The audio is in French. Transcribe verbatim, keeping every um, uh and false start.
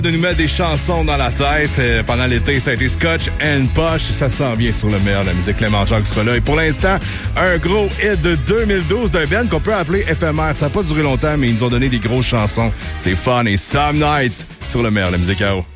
de nous mettre des chansons dans la tête. Euh, pendant l'été, ça a été Scotch and Posh. Ça sent bien sur le meilleur de la musique. Clément Jacques sera là. Et pour l'instant, un gros hit de deux mille douze d'un band qu'on peut appeler éphémère. Ça n'a pas duré longtemps, mais ils nous ont donné des grosses chansons. C'est Fun et Some Nights sur le meilleur de la musique à eau.